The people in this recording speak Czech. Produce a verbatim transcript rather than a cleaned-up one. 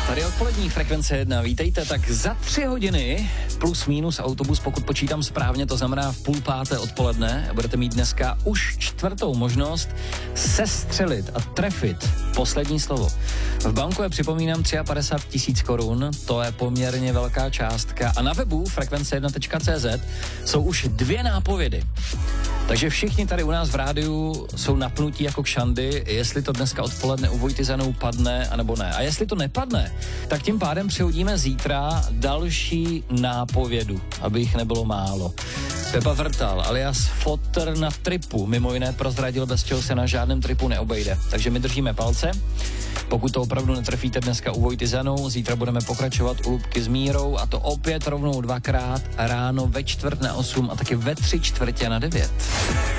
Tady odpolední Frekvence jedna, vítejte, tak za tři hodiny plus minus autobus, pokud počítám správně, to znamená v půl páté odpoledne, budete mít dneska už čtvrtou možnost sestřelit a trefit poslední slovo. V banku je, připomínám, padesát tři tisíc korun, to je poměrně velká částka a na webu frekvence jedna tečka cé zet jsou už dvě nápovědy. Takže všichni tady u nás v rádiu jsou napnutí jako kšandy, jestli to dneska odpoledne u Vojty Zanou padne, anebo ne. A jestli to nepadne, tak tím pádem přihodíme zítra další nápovědu, aby jich nebylo málo. Pepa Vrtal, alias Fotr na tripu, mimo jiné prozradil, bez čeho se na žádném tripu neobejde. Takže my držíme palce. Pokud to opravdu netrefíte dneska u Vojty Zanou, zítra budeme pokračovat u Lubky s Mírou a to opět rovnou dvakrát ráno ve čtvrt na osm a taky ve tři čtvrtě na devět.